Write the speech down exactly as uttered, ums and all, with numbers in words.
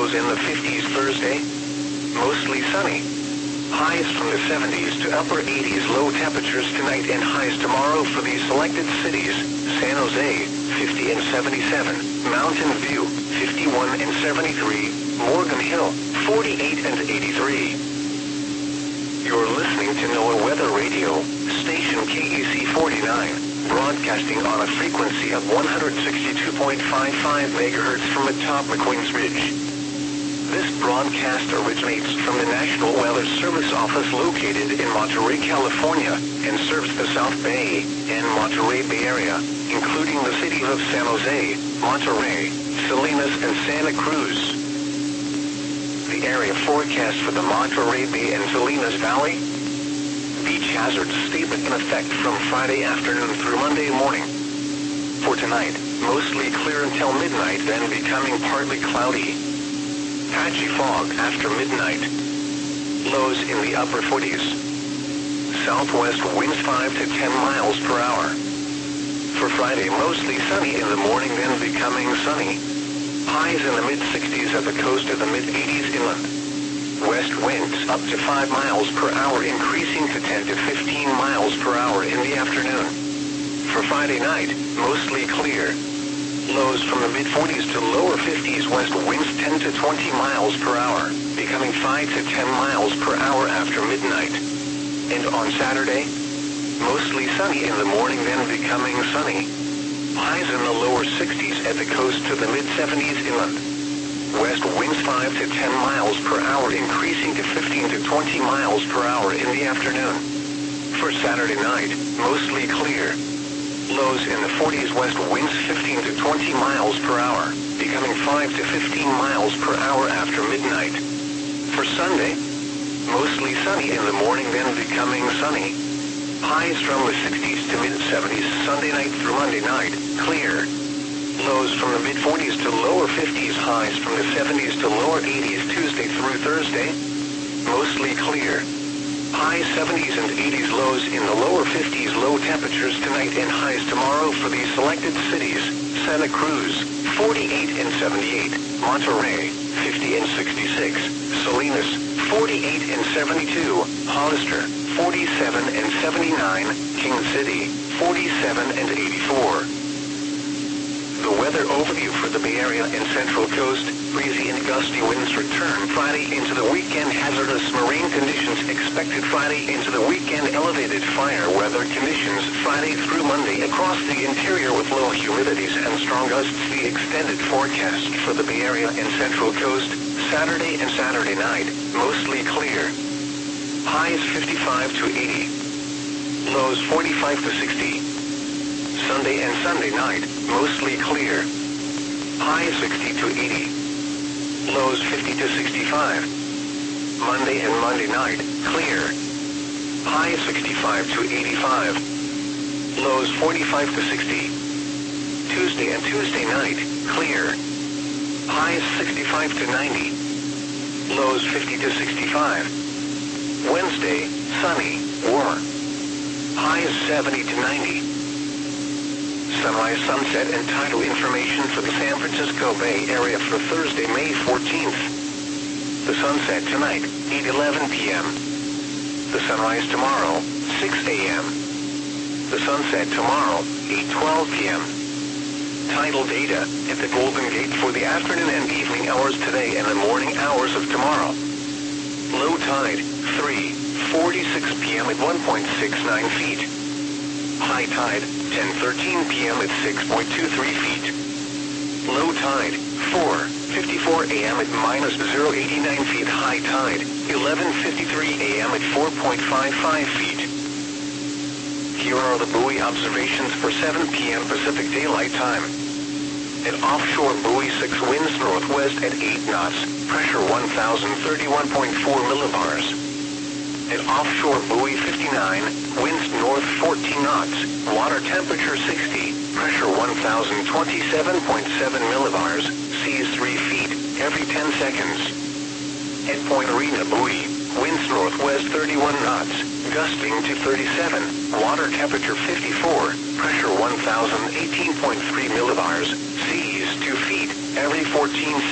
lows in the fifties Thursday. Mostly sunny. Highs from the seventies to upper eighties. Low temperatures tonight and highs tomorrow for these selected cities. San Jose, fifty and seventy-seven. Mountain View, fifty-one and seventy-three. Morgan Hill, forty-eight and eighty-three. You're listening to NOAA Weather Radio, station K A C forty-nine, broadcasting on a frequency of one hundred sixty-two point five five megahertz from atop McQueen's Ridge. This broadcast originates from the National Weather Service office located in Monterey, California, and serves the South Bay and Monterey Bay Area, including the cities of San Jose, Monterey, Salinas, and Santa Cruz. The area forecast for the Monterey Bay and Salinas Valley. Beach hazard statement in effect from Friday afternoon through Monday morning. For tonight, mostly clear until midnight, then becoming partly cloudy. Patchy fog after midnight. Lows in the upper forties. Southwest winds five to ten miles per hour. For Friday, mostly sunny in the morning, then becoming sunny. Highs in the mid-sixties at the coast of the mid-eighties inland. West winds up to five miles per hour, increasing to ten to fifteen miles per hour in the afternoon. For Friday night, mostly clear. Lows from the mid-forties to lower fifties. West winds ten to twenty miles per hour, becoming five to ten miles per hour after midnight. And on Saturday, mostly sunny in the morning, then becoming sunny. Highs in the lower sixties at the coast to the mid-seventies inland. West winds five to ten miles per hour, increasing to fifteen to twenty miles per hour in the afternoon. For Saturday night, mostly clear. Lows in the forties. West winds fifteen to twenty miles per hour, becoming five to fifteen miles per hour after midnight. For Sunday, mostly sunny in the morning, then becoming sunny. Highs from the sixties to mid-seventies. Sunday night through Monday night, clear. Lows from the mid-forties to lower fifties. Highs from the seventies to lower eighties. Tuesday through Thursday, mostly clear. Highs seventies and eighties. Lows in the lower fifties. Low temperatures tonight and highs tomorrow for these selected cities. Santa Cruz, forty-eight and seventy-eight. Monterey, fifty and sixty-six. Salinas, forty-eight and seventy-two. Hollister, forty-seven and seventy-nine. King City, forty-seven and eighty-four. The weather overview for the Bay Area and Central Coast. Breezy and gusty winds return Friday into the weekend. Hazardous marine conditions expected Friday into the weekend. Elevated fire weather conditions Friday through Monday across the interior with low humidities and strong gusts. The extended forecast for the Bay Area and Central Coast. Saturday and Saturday night, mostly clear. Highs fifty-five to eighty. Lows forty-five to sixty. Sunday and Sunday night, mostly clear. Highs sixty to eighty. Lows fifty to sixty-five. Monday and Monday night, clear. Highs sixty-five to eighty-five. Lows forty-five to sixty. Tuesday and Tuesday night, clear. Highs sixty-five to ninety. Lows fifty to sixty-five. Wednesday, sunny, warmer. Highs seventy to ninety. Sunrise, sunset, and tidal information for the San Francisco Bay Area for Thursday, May fourteenth. The sunset tonight, eight eleven p m The sunrise tomorrow, six a m The sunset tomorrow, eight twelve p m Tidal data at the Golden Gate for the afternoon and evening hours today and the morning hours of tomorrow. Low tide, three forty-six p m at one point six nine feet. High tide, ten thirteen p m at six point two three feet. Low tide, four fifty-four a m at minus zero point eight nine feet. High tide, eleven fifty-three a m at four point five five feet. Here are the buoy observations for seven p m Pacific Daylight Time. At offshore buoy six, winds northwest at eight knots, pressure one thousand thirty-one point four millibars. At offshore buoy fifty-nine, winds north fourteen knots, water temperature sixty, pressure one thousand twenty-seven point seven millibars, seas three feet, every ten seconds. At Point Arena buoy, winds northwest thirty-one knots, gusting to thirty-seven, water temperature fifty-four, pressure one thousand eighteen point three millibars, seas two feet, every fourteen seconds.